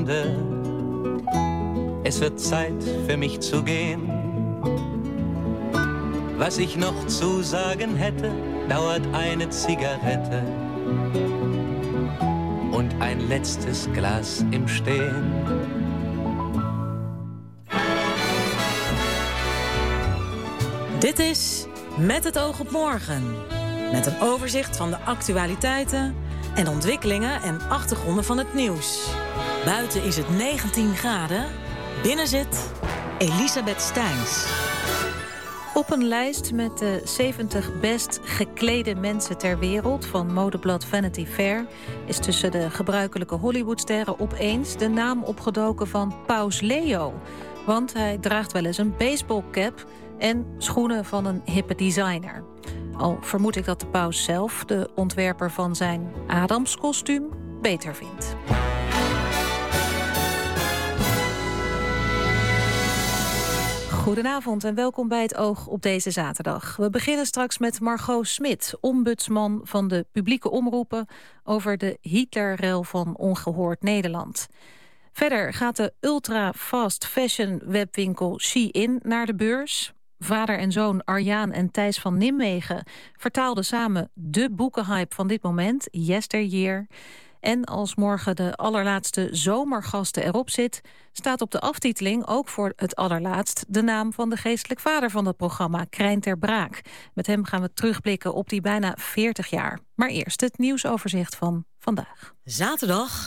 Es wird Zeit für mich zu gehen. Was ich noch zu sagen hätte, dauert eine Zigarette und ein letztes Glas im Stehen. Dit is Met het oog op morgen. Met een overzicht van de actualiteiten en ontwikkelingen en achtergronden van het nieuws. Buiten is het 19 graden. Binnen zit Elisabeth Steins. Op een lijst met de 70 best geklede mensen ter wereld van modeblad Vanity Fair is tussen de gebruikelijke Hollywoodsterren opeens de naam opgedoken van Paus Leo. Want hij draagt wel eens een baseballcap en schoenen van een hippe designer. Al vermoed ik dat de paus zelf, de ontwerper van zijn Adamskostuum, beter vindt. Goedenavond en welkom bij het Oog op deze zaterdag. We beginnen straks met Margot Smit, ombudsman van de publieke omroepen over de Hitlerrel van Ongehoord Nederland. Verder gaat de ultra-fast fashion webwinkel Shein naar de beurs. Vader en zoon Arjaan en Thijs van Nimwegen vertaalden samen de boekenhype van dit moment, Yesteryear. En als morgen de allerlaatste zomergasten erop zit, staat op de aftiteling ook voor het allerlaatst de naam van de geestelijk vader van dat programma, Krijn ter Braak. Met hem gaan we terugblikken op die bijna 40 jaar. Maar eerst het nieuwsoverzicht van vandaag. Zaterdag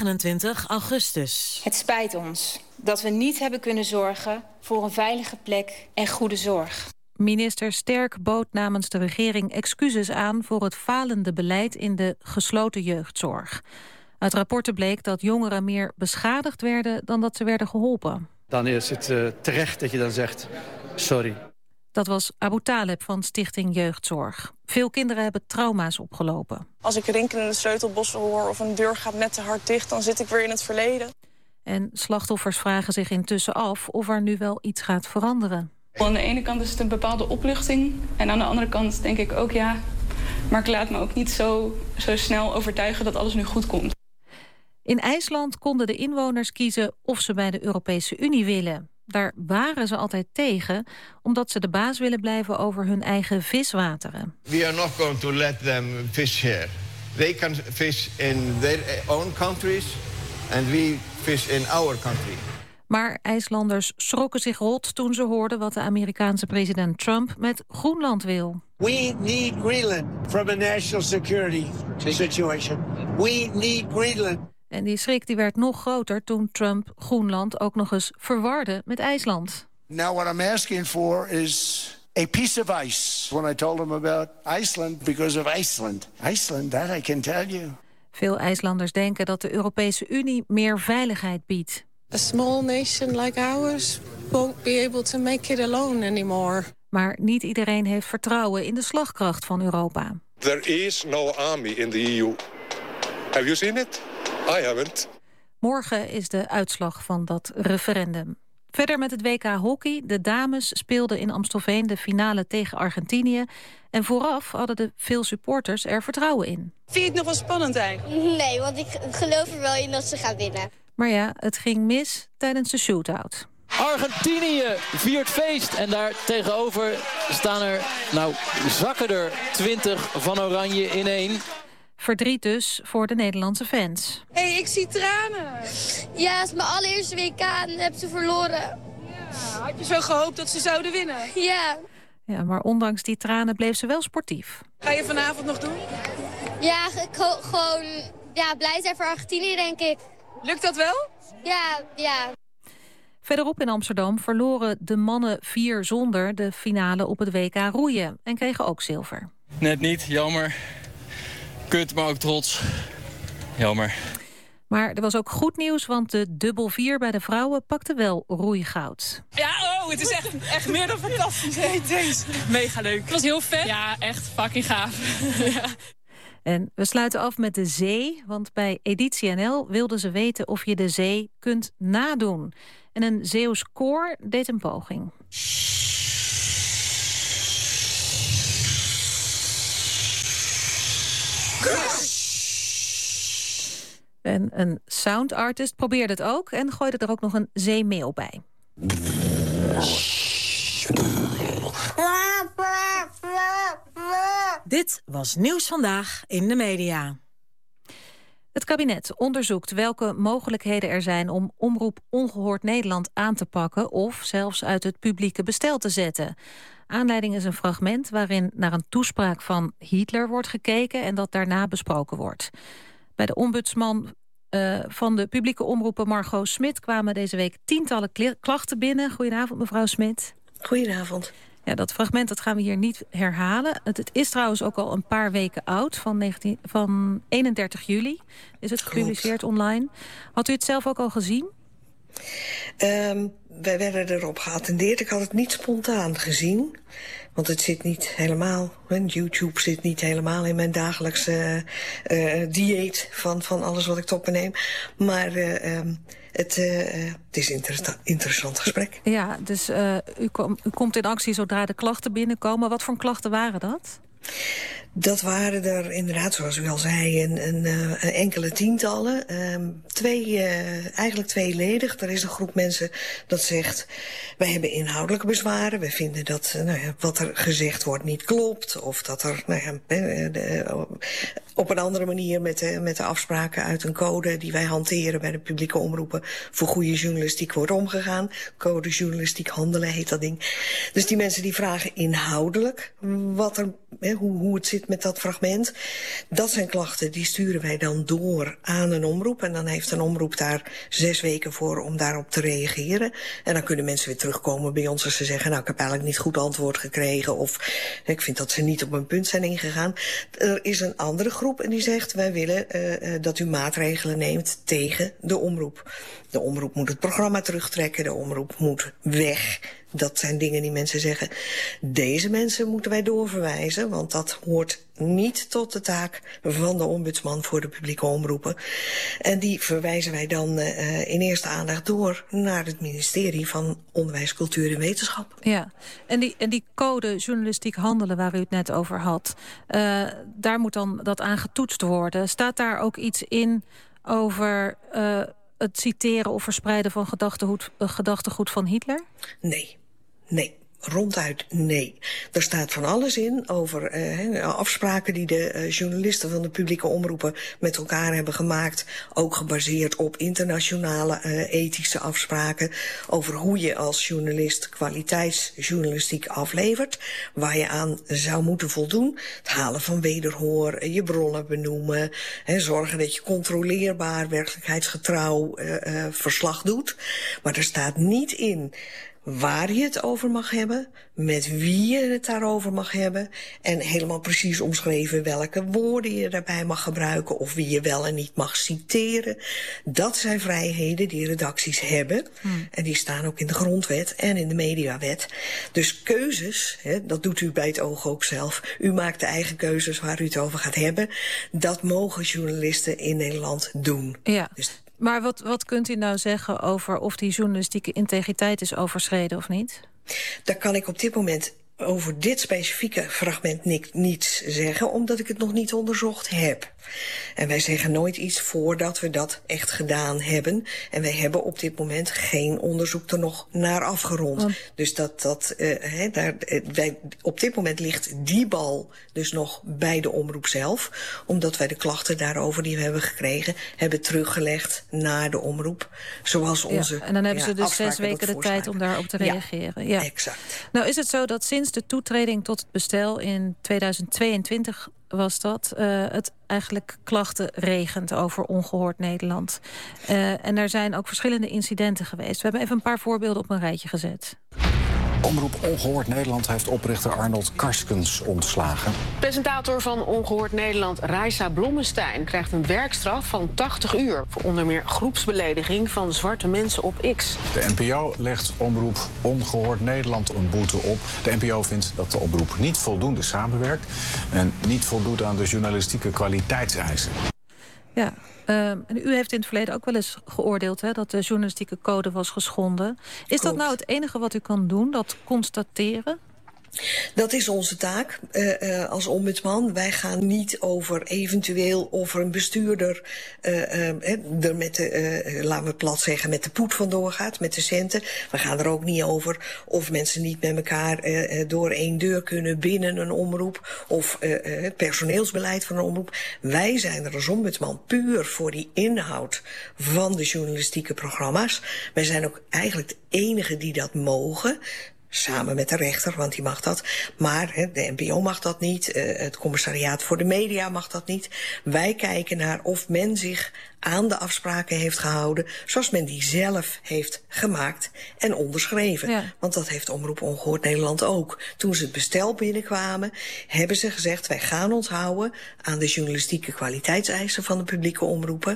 29 augustus. Het spijt ons dat we niet hebben kunnen zorgen voor een veilige plek en goede zorg. Minister Sterk bood namens de regering excuses aan voor het falende beleid in de gesloten jeugdzorg. Uit rapporten bleek dat jongeren meer beschadigd werden dan dat ze werden geholpen. Dan is het terecht dat je dan zegt sorry. Dat was Abu Taleb van Stichting Jeugdzorg. Veel kinderen hebben trauma's opgelopen. Als ik rinkelende sleutelbossen hoor of een deur gaat net te hard dicht, dan zit ik weer in het verleden. En slachtoffers vragen zich intussen af of er nu wel iets gaat veranderen. Aan de ene kant is het een bepaalde opluchting. En aan de andere kant denk ik ook ja. Maar ik laat me ook niet zo snel overtuigen dat alles nu goed komt. In IJsland konden de inwoners kiezen of ze bij de Europese Unie willen. Daar waren ze altijd tegen, omdat ze de baas willen blijven over hun eigen viswateren. We are not going to let them fish here. They can fish in their own countries and we fish in our country. Maar IJslanders schrokken zich rot toen ze hoorden wat de Amerikaanse president Trump met Groenland wil. We need Greenland from a national security situation. We need Greenland. En die schrik die werd nog groter toen Trump Groenland ook nog eens verwarde met IJsland. Now what I'm asking for is a piece of ice. When I told him about Iceland because of Iceland. Iceland, that I can tell you. Veel IJslanders denken dat de Europese Unie meer veiligheid biedt. A small nation like ours won't be able to make it alone anymore. Maar niet iedereen heeft vertrouwen in de slagkracht van Europa. There is no army in the EU. Have you seen it? I haven't. Morgen is de uitslag van dat referendum. Verder met het WK hockey. De dames speelden in Amstelveen de finale tegen Argentinië. En vooraf hadden de veel supporters er vertrouwen in. Vind je het nog wel spannend eigenlijk? Nee, want ik geloof er wel in dat ze gaan winnen. Maar ja, het ging mis tijdens de shootout. Argentinië viert feest. En daar tegenover staan zakken er 20 van Oranje in één. Verdriet dus voor de Nederlandse fans. Hé, ik zie tranen. Ja, het is mijn allereerste WK en heb ze verloren. Ja, had je zo gehoopt dat ze zouden winnen? Ja. Ja, maar ondanks die tranen bleef ze wel sportief. Ga je vanavond nog doen? Ja, gewoon blij zijn voor Argentinië, denk ik. Lukt dat wel? Ja. Verderop in Amsterdam verloren de mannen 4 zonder de finale op het WK roeien. En kregen ook zilver. Net niet, jammer. Kut, maar ook trots. Jammer. Maar er was ook goed nieuws, want de dubbel 4 bij de vrouwen pakte wel roeigoud. Ja, het is echt meer dan fantastisch. Deze. Mega leuk. Het was heel vet. Ja, echt fucking gaaf. Ja. En we sluiten af met de zee, want bij Editie NL wilden ze weten of je de zee kunt nadoen. En een Zeeuws koor deed een poging. En een sound artist probeerde het ook en gooide er ook nog een zeemeeuw bij. Dit was Nieuws Vandaag in de media. Het kabinet onderzoekt welke mogelijkheden er zijn om Omroep Ongehoord Nederland aan te pakken of zelfs uit het publieke bestel te zetten. Aanleiding is een fragment waarin naar een toespraak van Hitler wordt gekeken en dat daarna besproken wordt. Bij de ombudsman van de publieke omroepen Margot Smit kwamen deze week tientallen klachten binnen. Goedenavond, mevrouw Smit. Goedenavond. Ja, dat fragment dat gaan we hier niet herhalen. Het is trouwens ook al een paar weken oud. Van 31 juli is het gepubliceerd online. Had u het zelf ook al gezien? Wij werden erop geattendeerd. Ik had het niet spontaan gezien. Want het zit niet helemaal... YouTube zit niet helemaal in mijn dagelijkse dieet van alles wat ik tot me neem. Maar... Het is een interessant gesprek. Ja, dus u komt in actie zodra de klachten binnenkomen. Wat voor klachten waren dat? Dat waren er inderdaad, zoals u al zei, een enkele tientallen. Eigenlijk tweeledig. Er is een groep mensen dat zegt... wij hebben inhoudelijke bezwaren. We vinden dat wat er gezegd wordt niet klopt. Of dat er op een andere manier met de afspraken uit een code... die wij hanteren bij de publieke omroepen... voor goede journalistiek wordt omgegaan. Code journalistiek handelen heet dat ding. Dus die mensen die vragen inhoudelijk hoe het zit met dat fragment. Dat zijn klachten, die sturen wij dan door aan een omroep. En dan heeft een omroep daar 6 weken voor om daarop te reageren. En dan kunnen mensen weer terugkomen bij ons als ze zeggen... ik heb eigenlijk niet goed antwoord gekregen... of ik vind dat ze niet op een punt zijn ingegaan. Er is een andere groep en die zegt... wij willen dat u maatregelen neemt tegen de omroep. De omroep moet het programma terugtrekken, de omroep moet weg... Dat zijn dingen die mensen zeggen. Deze mensen moeten wij doorverwijzen, want dat hoort niet tot de taak van de ombudsman voor de publieke omroepen. En die verwijzen wij dan in eerste aandacht door naar het ministerie van Onderwijs, Cultuur en Wetenschap. Ja, en die code journalistiek handelen waar u het net over had, daar moet dan dat aan getoetst worden. Staat daar ook iets in over het citeren of verspreiden van gedachtegoed van Hitler? Nee. Ronduit nee. Er staat van alles in over afspraken die de journalisten van de publieke omroepen met elkaar hebben gemaakt. Ook gebaseerd op internationale ethische afspraken. Over hoe je als journalist kwaliteitsjournalistiek aflevert. Waar je aan zou moeten voldoen. Het halen van wederhoor, je bronnen benoemen. Zorgen dat je controleerbaar, werkelijkheidsgetrouw verslag doet. Maar er staat niet in waar je het over mag hebben, met wie je het daarover mag hebben en helemaal precies omschreven welke woorden je daarbij mag gebruiken of wie je wel en niet mag citeren. Dat zijn vrijheden die redacties hebben en die staan ook in de grondwet en in de mediawet. Dus keuzes, dat doet u bij het oog ook zelf. U maakt de eigen keuzes waar u het over gaat hebben. Dat mogen journalisten in Nederland doen. Ja. Dus maar wat kunt u nou zeggen over of die journalistieke integriteit is overschreden of niet? Daar kan ik op dit moment over dit specifieke fragment niets zeggen, omdat ik het nog niet onderzocht heb. En wij zeggen nooit iets voordat we dat echt gedaan hebben. En wij hebben op dit moment geen onderzoek er nog naar afgerond. Dus op dit moment ligt die bal dus nog bij de omroep zelf. Omdat wij de klachten daarover die we hebben gekregen hebben teruggelegd naar de omroep. Zoals onze en dan hebben ze dus 6 weken de tijd om daarop te reageren. Ja, exact. Nou is het zo dat sinds de toetreding tot het bestel in 2022 was dat het eigenlijk klachten regent over Ongehoord Nederland. En er zijn ook verschillende incidenten geweest. We hebben even een paar voorbeelden op een rijtje gezet. Omroep Ongehoord Nederland heeft oprichter Arnold Karskens ontslagen. Presentator van Ongehoord Nederland, Raisa Blommestein, krijgt een werkstraf van 80 uur... voor onder meer groepsbelediging van zwarte mensen op X. De NPO legt Omroep Ongehoord Nederland een boete op. De NPO vindt dat de omroep niet voldoende samenwerkt en niet voldoet aan de journalistieke kwaliteitseisen. Ja. En u heeft in het verleden ook wel eens geoordeeld dat de journalistieke code was geschonden. Is dat nou het enige wat u kan doen, dat constateren? Dat is onze taak als ombudsman. Wij gaan niet over eventueel of er een bestuurder er met de, laten we het plat zeggen, met de poet vandoor gaat, met de centen. We gaan er ook niet over of mensen niet met elkaar door één deur kunnen binnen een omroep of het personeelsbeleid van een omroep. Wij zijn er als ombudsman puur voor die inhoud van de journalistieke programma's. Wij zijn ook eigenlijk de enige die dat mogen. Samen met de rechter, want die mag dat. Maar de NPO mag dat niet. Het commissariaat voor de media mag dat niet. Wij kijken naar of men zich aan de afspraken heeft gehouden zoals men die zelf heeft gemaakt en onderschreven. Ja. Want dat heeft Omroep Ongehoord Nederland ook. Toen ze het bestel binnenkwamen, hebben ze gezegd, wij gaan ons houden aan de journalistieke kwaliteitseisen van de publieke omroepen.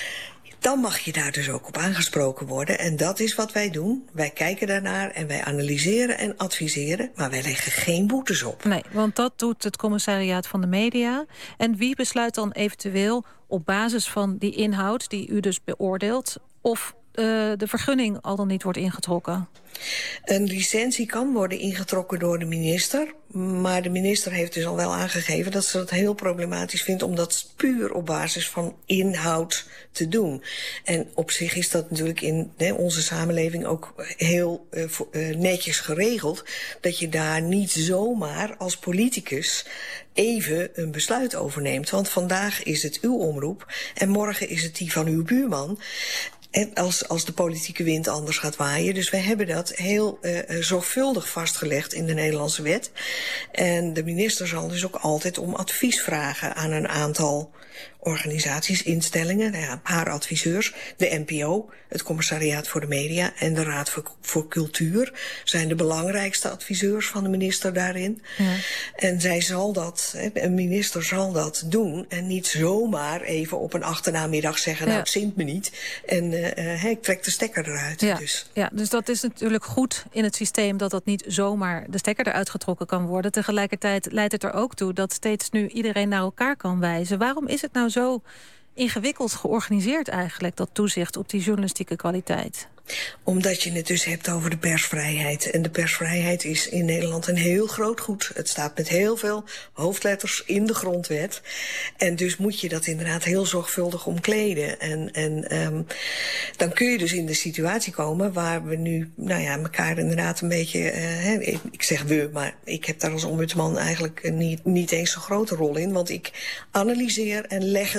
Dan mag je daar dus ook op aangesproken worden. En dat is wat wij doen. Wij kijken daarnaar en wij analyseren en adviseren. Maar wij leggen geen boetes op. Nee, want dat doet het commissariaat van de media. En wie besluit dan eventueel op basis van die inhoud die u dus beoordeelt of de vergunning al dan niet wordt ingetrokken? Een licentie kan worden ingetrokken door de minister. Maar de minister heeft dus al wel aangegeven dat ze dat heel problematisch vindt om dat puur op basis van inhoud te doen. En op zich is dat natuurlijk in onze samenleving ook heel netjes geregeld. Dat je daar niet zomaar als politicus even een besluit over neemt. Want vandaag is het uw omroep en morgen is het die van uw buurman. En als de politieke wind anders gaat waaien. Dus wij hebben dat heel zorgvuldig vastgelegd in de Nederlandse wet. En de minister zal dus ook altijd om advies vragen aan een aantal organisaties, instellingen, haar adviseurs, de NPO, het commissariaat voor de media en de Raad voor Cultuur zijn de belangrijkste adviseurs van de minister daarin. Ja. En zij zal dat, een minister zal dat doen en niet zomaar even op een achternamiddag zeggen, nou het zint me niet en ik trek de stekker eruit. Ja. Dus dat is natuurlijk goed in het systeem dat niet zomaar de stekker eruit getrokken kan worden. Tegelijkertijd leidt het er ook toe dat steeds nu iedereen naar elkaar kan wijzen. Waarom is het nou zo ingewikkeld georganiseerd eigenlijk, dat toezicht op die journalistieke kwaliteit? Omdat je het dus hebt over de persvrijheid. En de persvrijheid is in Nederland een heel groot goed. Het staat met heel veel hoofdletters in de grondwet. En dus moet je dat inderdaad heel zorgvuldig omkleden. En dan kun je dus in de situatie komen waar we nu elkaar inderdaad een beetje, ik zeg we, maar ik heb daar als ombudsman eigenlijk niet eens zo'n grote rol in. Want ik analyseer en leg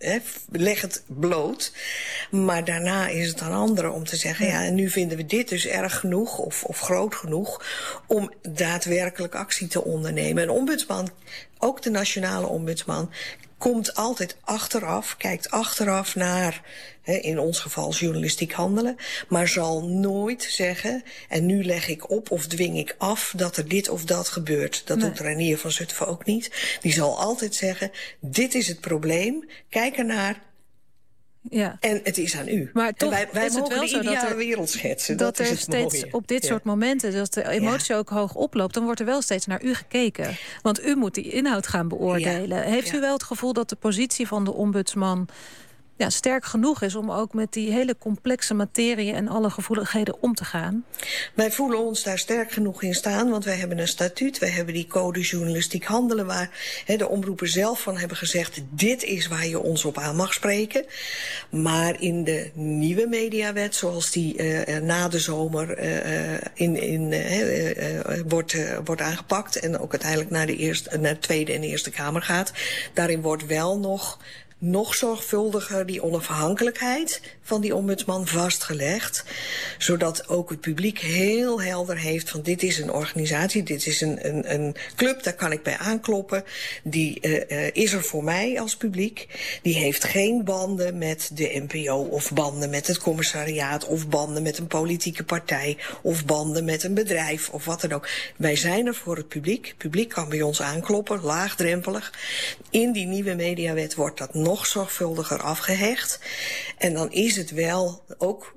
het bloot. Maar daarna is het aan anderen om te zeggen, en nu vinden we dit dus erg genoeg of groot genoeg om daadwerkelijk actie te ondernemen. Een ombudsman, ook de nationale ombudsman, komt altijd achteraf, kijkt achteraf naar, in ons geval journalistiek handelen, maar zal nooit zeggen, en nu leg ik op of dwing ik af dat er dit of dat gebeurt. Dat doet Reinier van Zutphen ook niet. Die zal altijd zeggen, dit is het probleem, kijk ernaar. Ja. En het is aan u. Maar toch wij mogen het wel de ideale wereld schetsen. Dat is er steeds mooie. Op dit soort momenten, als de emotie ook hoog oploopt, dan wordt er wel steeds naar u gekeken. Want u moet die inhoud gaan beoordelen. Heeft u wel het gevoel dat de positie van de ombudsman sterk genoeg is om ook met die hele complexe materie en alle gevoeligheden om te gaan? Wij voelen ons daar sterk genoeg in staan, want wij hebben een statuut. Wij hebben die code journalistiek handelen waar de omroepen zelf van hebben gezegd, dit is waar je ons op aan mag spreken. Maar in de nieuwe mediawet, zoals die na de zomer wordt aangepakt en ook uiteindelijk naar de Tweede en Eerste Kamer gaat, daarin wordt wel nog zorgvuldiger die onafhankelijkheid van die ombudsman vastgelegd. Zodat ook het publiek heel helder heeft van dit is een organisatie, dit is een club, daar kan ik bij aankloppen. Die is er voor mij als publiek. Die heeft geen banden met de NPO of banden met het commissariaat of banden met een politieke partij of banden met een bedrijf of wat dan ook. Wij zijn er voor het publiek. Het publiek kan bij ons aankloppen, laagdrempelig. In die nieuwe mediawet wordt dat nog zorgvuldiger afgehecht. En dan is het wel ook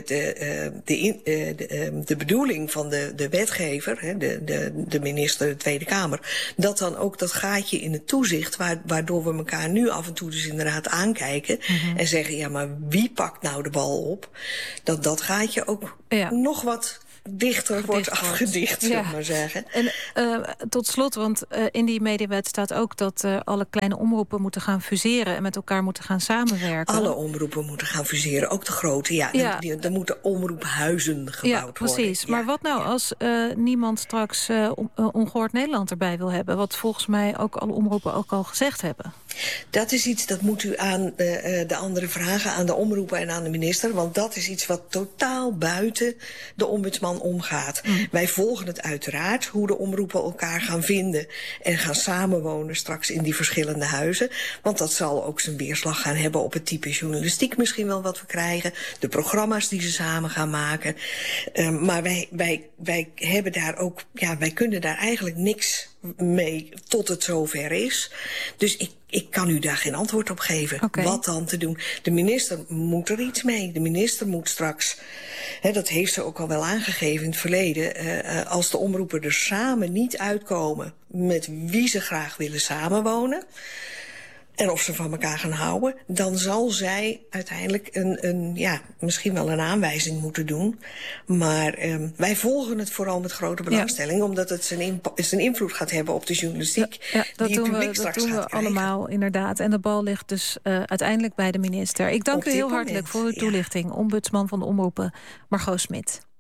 de bedoeling van de wetgever, de minister, de Tweede Kamer, dat dan ook dat gaatje in het toezicht, waardoor we elkaar nu af en toe dus inderdaad aankijken en zeggen, ja, maar wie pakt nou de bal op? Dat gaatje ook nog wat dichter wordt afgedicht, zullen we maar zeggen. En tot slot, want in die mediawet staat ook dat alle kleine omroepen moeten gaan fuseren en met elkaar moeten gaan samenwerken. Alle omroepen moeten gaan fuseren, ook de grote. Ja. Er moeten omroephuizen gebouwd worden. Precies. Maar wat nou als niemand straks Ongehoord Nederland erbij wil hebben? Wat volgens mij ook alle omroepen ook al gezegd hebben. Dat is iets dat moet u aan de anderen vragen, aan de omroepen en aan de minister. Want dat is iets wat totaal buiten de ombudsman omgaat. Wij volgen het uiteraard, hoe de omroepen elkaar gaan vinden en gaan samenwonen straks in die verschillende huizen. Want dat zal ook zijn weerslag gaan hebben op het type journalistiek misschien wel wat we krijgen. De programma's die ze samen gaan maken. Maar wij hebben daar ook, wij kunnen daar eigenlijk niks mee tot het zover is. Dus ik kan u daar geen antwoord op geven. Okay. Wat dan te doen? De minister moet er iets mee. De minister moet straks, dat heeft ze ook al wel aangegeven in het verleden, als de omroepen er samen niet uitkomen met wie ze graag willen samenwonen, en of ze van elkaar gaan houden, dan zal zij uiteindelijk misschien wel een aanwijzing moeten doen. Maar wij volgen het vooral met grote belangstelling, omdat het zijn invloed gaat hebben op de journalistiek. Ja, dat die het publiek doen we allemaal, inderdaad. En de bal ligt dus uiteindelijk bij de minister. Ik dank u heel hartelijk voor uw toelichting. Ombudsman van de omroepen, Margot Smit.